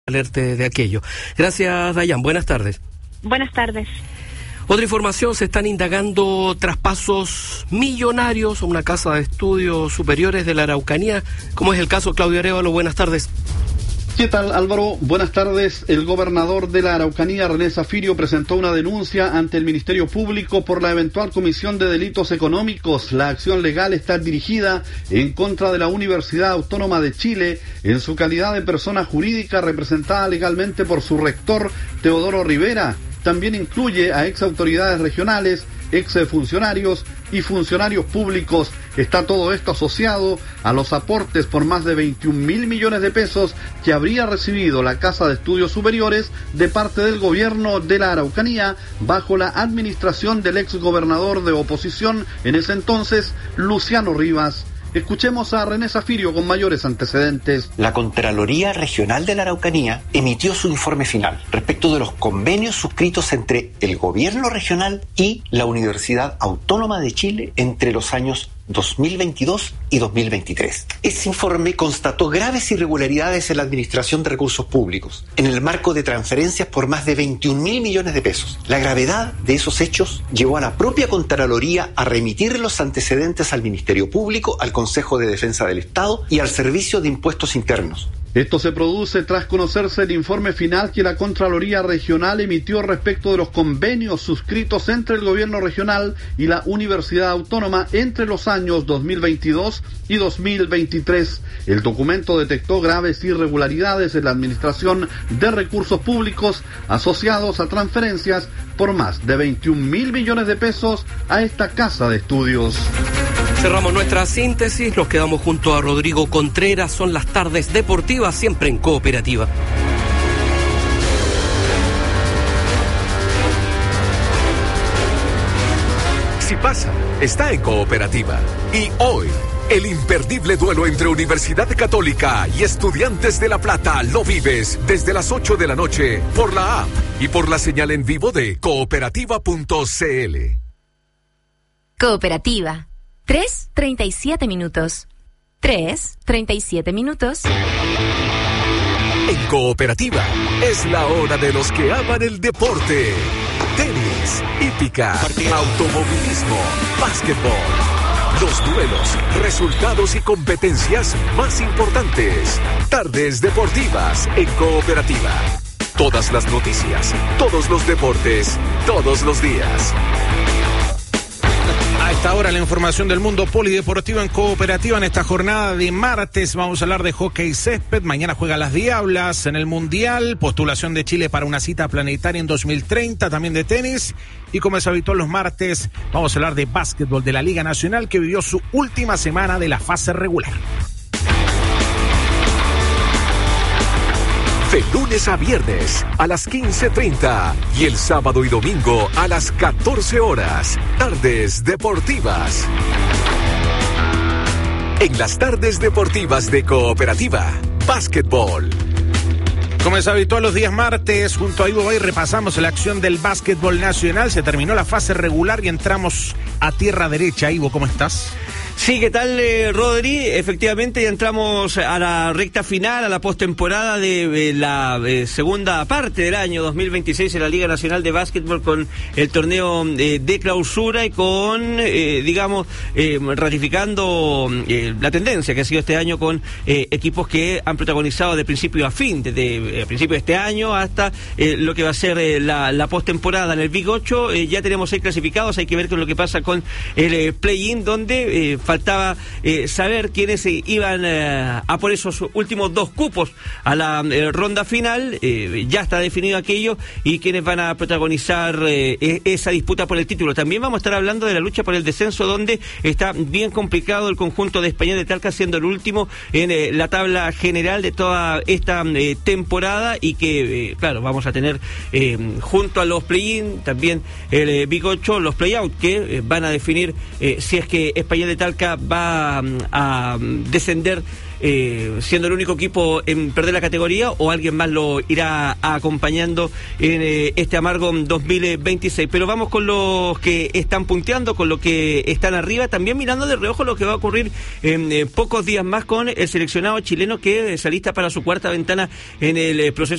alerte de aquello. Gracias, Dayan. Buenas tardes. Buenas tardes. Otra información, se están indagando traspasos millonarios a una casa de estudios superiores de la Araucanía, como es el caso Claudio Arévalo. Buenas tardes. ¿Qué tal, Álvaro? Buenas tardes. El gobernador de la Araucanía, René Zafirio, presentó una denuncia ante el Ministerio Público por la eventual comisión de delitos económicos. La acción legal está dirigida en contra de la Universidad Autónoma de Chile en su calidad de persona jurídica representada legalmente por su rector, Teodoro Rivera. También incluye a ex autoridades regionales, ex funcionarios y funcionarios públicos. Está todo esto asociado a los aportes por más de 21.000 millones de pesos que habría recibido la Casa de Estudios Superiores de parte del gobierno de la Araucanía bajo la administración del ex gobernador de oposición en ese entonces, Luciano Rivas. Escuchemos a René Zafirio con mayores antecedentes. La Contraloría Regional de la Araucanía emitió su informe final respecto de los convenios suscritos entre el gobierno regional y la Universidad Autónoma de Chile entre los años 2022 y 2023. Ese informe constató graves irregularidades en la administración de recursos públicos, en el marco de transferencias por más de 21.000 millones de pesos. La gravedad de esos hechos llevó a la propia Contraloría a remitir los antecedentes al Ministerio Público, al Consejo de Defensa del Estado y al Servicio de Impuestos Internos. Esto se produce tras conocerse el informe final que la Contraloría Regional emitió respecto de los convenios suscritos entre el gobierno regional y la Universidad Autónoma entre los años 2022 y 2023. El documento detectó graves irregularidades en la administración de recursos públicos asociados a transferencias por más de 21.000 millones de pesos a esta casa de estudios. Cerramos nuestra síntesis, nos quedamos junto a Rodrigo Contreras, son las tardes deportivas, siempre en Cooperativa. Si pasa, está en Cooperativa. Y hoy, el imperdible duelo entre Universidad Católica y Estudiantes de La Plata lo vives desde las 8 de la noche por la app y por la señal en vivo de cooperativa.cl. Cooperativa. 3:37 minutos. 3:37 minutos. En Cooperativa es la hora de los que aman el deporte. Tenis, hípica, automovilismo, básquetbol. Los duelos, resultados y competencias más importantes. Tardes deportivas en Cooperativa. Todas las noticias, todos los deportes, todos los días. A esta hora la información del mundo polideportivo en Cooperativa. En esta jornada de martes vamos a hablar de hockey césped. Mañana juegan las Diablas en el Mundial. Postulación de Chile para una cita planetaria en 2030. También de tenis. Y como es habitual los martes, vamos a hablar de básquetbol de la Liga Nacional, que vivió su última semana de la fase regular. De lunes a viernes a las 15:30 y el sábado y domingo a las 14 horas. Tardes deportivas. En las tardes deportivas de Cooperativa, básquetbol. Como es habitual los días martes, junto a Ivo Bay repasamos la acción del básquetbol nacional. Se terminó la fase regular y entramos a tierra derecha. Ivo, ¿cómo estás? Sí, ¿qué tal, Rodri? Efectivamente, ya entramos a la recta final, a la postemporada de la segunda parte del año 2026 en la Liga Nacional de Básquetbol, con el torneo de clausura y con, ratificando la tendencia que ha sido este año con equipos que han protagonizado de principio a fin, desde principio de este año hasta lo que va a ser la postemporada. En el Big 8 ya tenemos 6 clasificados, hay que ver con lo que pasa con el play-in, donde faltaba saber quiénes iban a por esos últimos 2 cupos a la ronda final. Ya está definido aquello y quiénes van a protagonizar esa disputa por el título. También vamos a estar hablando de la lucha por el descenso, donde está bien complicado el conjunto de Español de Talca, siendo el último en la tabla general de toda esta temporada, y que claro, vamos a tener junto a los play-in también el Big 8, los play-out, que van a definir si es que Español de Talca va a descender siendo el único equipo en perder la categoría, o alguien más lo irá acompañando en este amargo 2026. Pero vamos con los que están punteando, con los que están arriba, también mirando de reojo lo que va a ocurrir en pocos días más con el seleccionado chileno, que se alista para su cuarta ventana en el proceso